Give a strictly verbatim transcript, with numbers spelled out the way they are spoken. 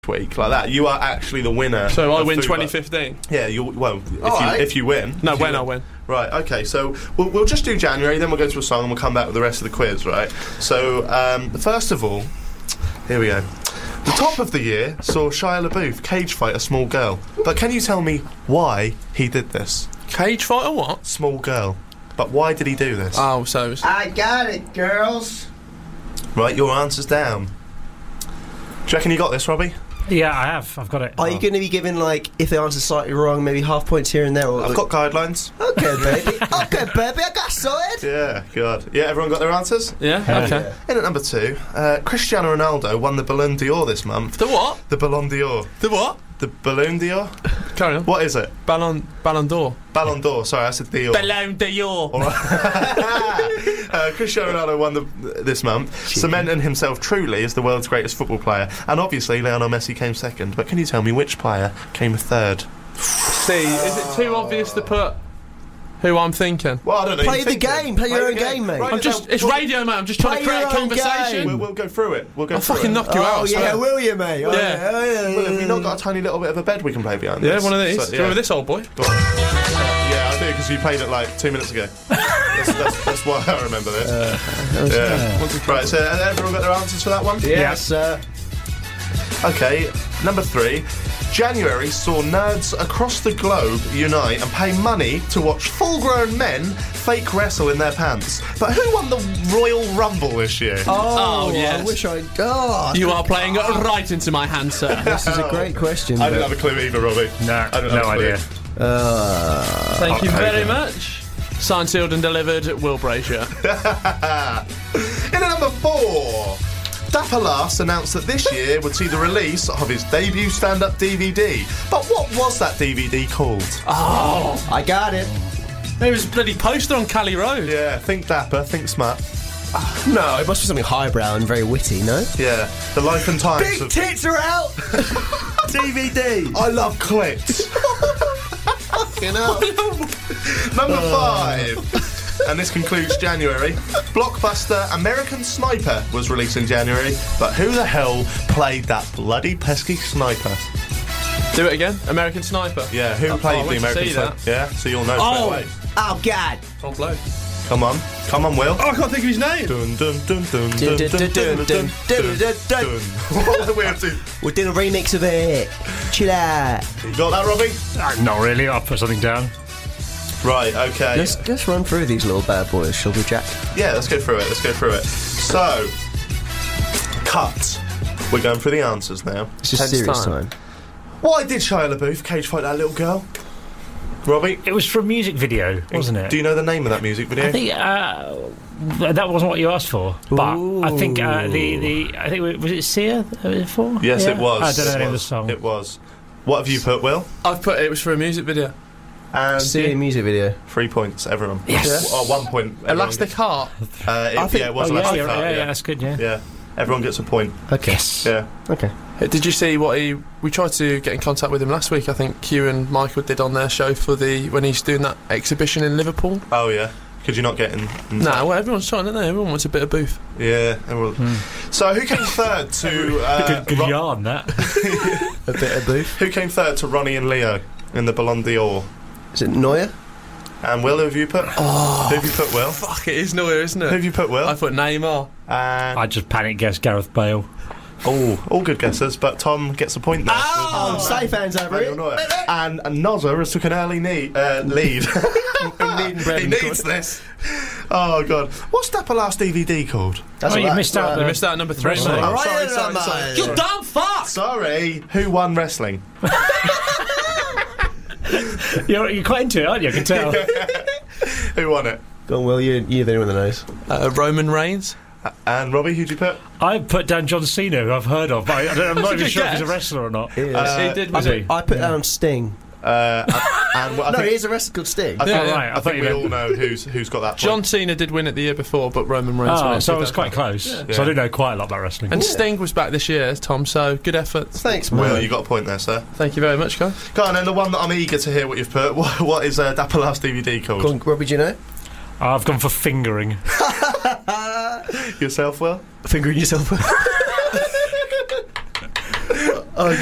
week like that. You are actually the winner. So I of win Fubar. twenty fifteen. Yeah, you well if you, right. if you win. No, if you when win. I win. Right. Okay. So we'll, we'll just do January, then we'll go to a song, and we'll come back with the rest of the quiz. Right. So um, first of all, here we go. The top of the year saw Shia LaBeouf cage fight a small girl. But can you tell me why he did this? Cage fight or what? Small girl. But why did he do this? Oh, so it's- I got it, girls. Right. Your answer's down. Do you reckon you got this, Robbie? Yeah, I have. I've got it. Are you going to be given, like, if the answer's slightly wrong, maybe half points here and there? Or I've got guidelines. Okay, baby. Okay, baby. I got sorted. Yeah, God. Yeah, everyone got their answers? yeah, Yeah. okay. In at number two, uh, Cristiano Ronaldo won the Ballon d'Or this month. The what? The Ballon d'Or. The what? The Ballon d'Or? Carry on. What is it? Ballon, Ballon d'Or. Ballon d'Or. Sorry, I said d'Or. Ballon d'Or. All right. uh, Cristiano Ronaldo won the, this month, cementing himself truly as the world's greatest football player. And obviously, Lionel Messi came second. But can you tell me which player came third? See, is it too obvious to put who I'm thinking? Well, I don't know. Play you the think it. game. Play your own game, mate. Write I'm it just, down. it's We'll- radio, mate. I'm just trying Play to create your a own conversation. We'll, we'll go through it. We'll go I'll through fucking it. knock you out. I Oh, swear. yeah, will you, mate? Oh, Yeah. Oh, yeah. Well, have we not got a tiny little bit of a bed we can play behind Yeah, this? one of these. So, Do you remember this old boy? Go on. Uh, yeah, I do, because you played it like two minutes ago. that's, that's, that's why I remember this. Uh, yeah. Right, so has everyone got their answers for that one? Yes, sir. Okay, number three. January saw nerds across the globe unite and pay money to watch full-grown men fake wrestle in their pants. But who won the Royal Rumble this year? Oh, Oh, yes. I wish I... Oh, You are playing right into my hand, sir. this is a great question. I didn't but- have a clue either, Robbie. No, I don't no have a clue. idea. Uh, Thank you Okay. very much. Signed, sealed and delivered, Will Brazier. In at number four, Dapper Laughs announced that this year would see the release of his debut stand-up D V D. But what was that D V D called? I got it. There was a bloody poster on Cali Road. Yeah, think Dapper, think smart. No, it must be something highbrow and very witty, no? Yeah, the life and times Big of tits are out! D V D. I love clits. You know? Number five. And this concludes January. Blockbuster American Sniper was released in January, but who the hell played that bloody pesky sniper? Do it again. American Sniper. Yeah, who Oh, played I the went to American see Sniper? that. Yeah, so you'll know Oh. straight away. Oh, God. Front blow. Come on, come on, Will. Oh, I can't think of his name. Dun dun dun dun Dun, dun dun, dun dun, dun dun, dun, dun, dun. dun. What do we have to? We're doing a remix of it. Chill out. You got that, Robbie? Uh, not really. I'll put something down. Right. Okay. Let's, let's run through these little bad boys, shall we, Jack? Yeah, let's go through it. Let's go through it. So, cut. We're going through the answers now. It's just Tense serious time. time. Why did Shia LaBeouf cage fight that little girl? Robbie, It was for a music video, wasn't it? do you know the name of that music video? I think uh, th- that wasn't what you asked for, but I think uh, the, Ooh. the I think was it Sia that was it for? Yes, Yeah? it was. I don't know the It name of the was. song. It was. What have you put, Will? I've put it was for a music video. And See a music video. three points, everyone. Yes. Oh, one point. everyone Elastic gets- Heart. Uh, it, I think- yeah, it was Oh, yeah, Elastic yeah, Heart, yeah, yeah. yeah, that's good. Yeah. Yeah. Everyone gets a point. Okay. Yeah. Okay. Uh, Did you see what he? We tried to get in contact with him last week. I think Hugh and Michael did on their show for the when he's doing that exhibition in Liverpool. Oh, yeah. Could you not get in? in No, well, everyone's trying, don't they? Everyone wants a bit of booth. Yeah. Everyone. So, who came third to uh, Good, good Ron- yarn, that. A bit of booth. Who came third to Ronnie and Leo in the Ballon d'Or? Is it Neuer? And Will, who have you put? Oh. Who have you put, Will? Fuck, it is Neuer, isn't Who have it? you put, Will? I put Neymar. And I just panic guessed Gareth Bale. oh, all good guesses, but Tom gets a point there. Oh, safe hands over Manuel it. Neuer. And, and Nozza has took an early need, uh, lead. he needs this. Oh, God. What's Dapper last D V D called? That's Oh, you all right. missed out They the- missed out number three. Wrestling. mate. Oh, Right, sorry, then, sorry, mate. sorry. You dumb fuck! Sorry. Who won wrestling? You're, you're quite into it, aren't you? I can tell. Who won it? Go on, Will, you, you're the only one that knows. Uh, Roman Reigns. Uh, and Robbie, who'd you put? I put down John Cena, who I've heard of, but I, I don't, I'm not even good sure if he's a guess. wrestler or not. He is. Uh, he did. is Was he? it? I put down Sting. Uh, and well, I no, think, he is a wrestler called Sting. I think, Yeah, Oh, right, I I thought think you we meant- all know who's who's got that point. John Cena did win it the year before, but Roman Reigns won Oh, it. so it was quite close. Yeah. So I do know quite a lot about wrestling. And Sting was back this year, Tom. So good effort. Thanks, man. Will, you got a point there, sir. Thank you very much, guys. Go on, and the one that I'm eager to hear what you've put. What, what is uh, Dapper Last D V D called? Go on, Robbie, do you know? I've gone for fingering. Yourself, Will? Fingering yourself.